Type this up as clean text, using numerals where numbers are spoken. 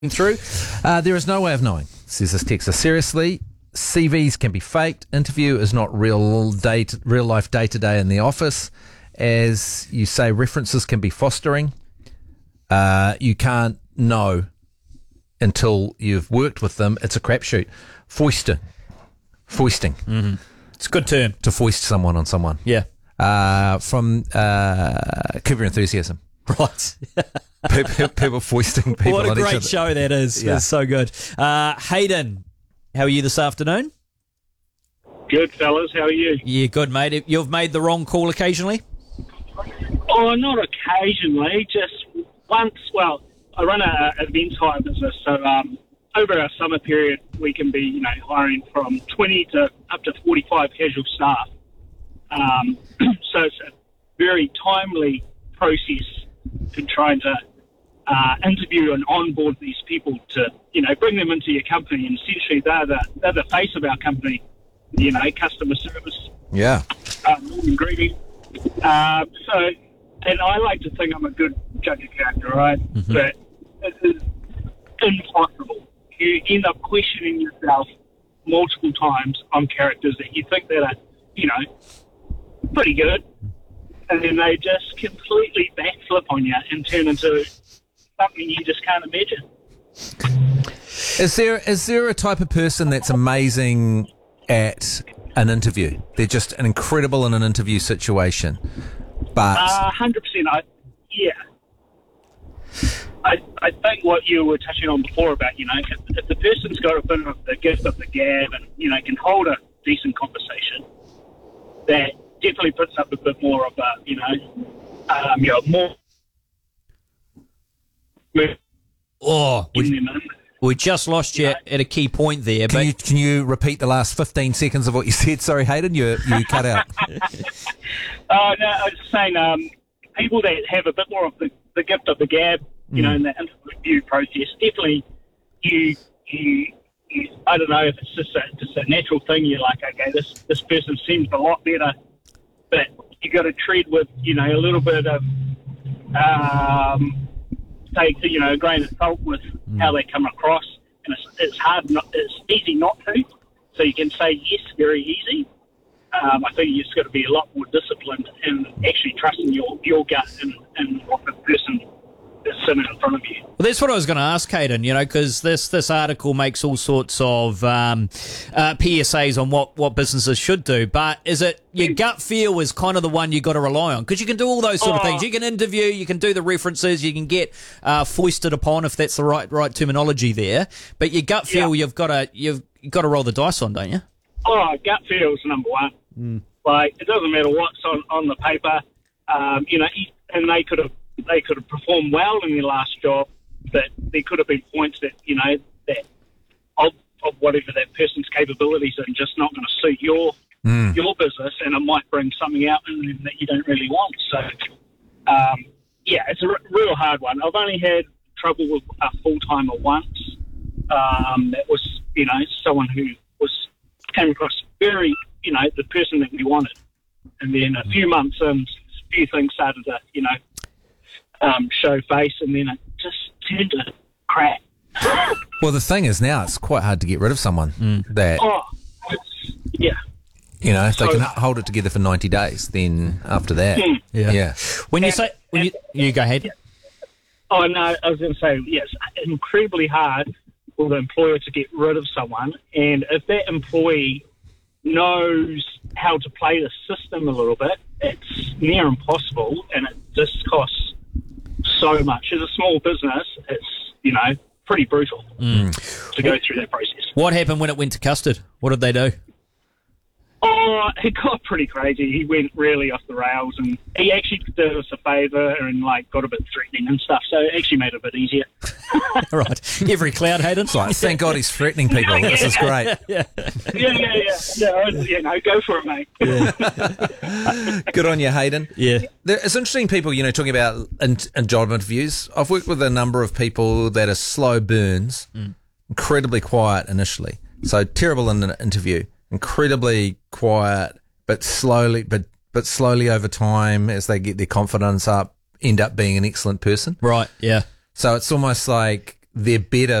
through. There is no way of knowing, says this texter. Seriously, CVs can be faked. Interview is not real life day to day in the office. As you say, references can be fostering. You can't know until you've worked with them. It's a crapshoot. Foisting. Mm-hmm. It's a good term. To foist someone on someone. Yeah. From Curb Your Enthusiasm. Right. people foisting people What a on each great other. show that is. Yeah. It's so good. Hayden, how are you this afternoon? Good, fellas. How are you? Yeah, good, mate. You've made the wrong call occasionally? Oh, not occasionally, just once. Well, I run a events hire business, so over our summer period, we can be, hiring from 20 to up to 45 casual staff. So it's a very timely process in trying to interview and onboard these people to, bring them into your company. And essentially, they're the face of our company. Customer service. Yeah. Morning greeting. And I like to think I'm a good judge of character, right? Mm-hmm. But it is impossible. You end up questioning yourself multiple times on characters that you think that are, pretty good, and then they just completely backflip on you and turn into something you just can't imagine. Is there a type of person that's amazing at an interview? They're just incredible in an interview situation, but 100%. I think what you were touching on before about, if the person's got a bit of the gift of the gab and, can hold a decent conversation, that definitely puts up a bit more of a, more... We just lost you at a key point there. Can you repeat the last 15 seconds of what you said? Sorry, Hayden, you cut out. No, I was just saying, people that have a bit more of the gift of the gab, in the interview process, definitely you I don't know if it's just a natural thing. You're like, okay, this person seems a lot better, but you got to tread with, a little bit of, take, a grain of salt with how they come across, and it's easy not to. So you can say yes very easy. I think you just got to be a lot more disciplined and actually trusting your gut and what the person is sitting in front of you. Well, that's what I was going to ask, Hayden, because this article makes all sorts of PSAs on what businesses should do, but is it your gut feel is kind of the one you got to rely on? Because you can do all those sort of things. You can interview, you can do the references, you can get foisted upon, if that's the right terminology there, but your gut feel you've got to roll the dice on, don't you? Oh, gut feel is number one. Like, it doesn't matter what's on the paper, and they could have performed well in their last job, but there could have been points that, that of whatever that person's capabilities are just not going to suit your business, and it might bring something out in them that you don't really want. So, it's a real hard one. I've only had trouble with a full-timer once. That was, someone who came across very, the person that we wanted. And then a few months in, a few things started to, show face, and then it just turned to crap. Well, the thing is now it's quite hard to get rid of someone that... if they can hold it together for 90 days, then after that... Yeah. When you go ahead. Yeah. Oh, no, I was going to say, yes, incredibly hard for the employer to get rid of someone, and if that employee knows how to play the system a little bit, it's near impossible, and it just costs so much. As a small business, it's, pretty brutal to go through that process. What happened when it went to custard? What did they do? Oh, it got pretty crazy. He went really off the rails, and he actually did us a favour and got a bit threatening and stuff. So it actually made it a bit easier. Right, every cloud, Hayden. Like, thank God he's threatening people. This is great. Yeah, go for it, mate. Yeah. Good on you, Hayden. Yeah, it's interesting. People, talking about in job interviews. I've worked with a number of people that are slow burns, incredibly quiet initially, so terrible in an interview. Incredibly quiet, but slowly over time, as they get their confidence up, end up being an excellent person. Right. Yeah. So it's almost like they're better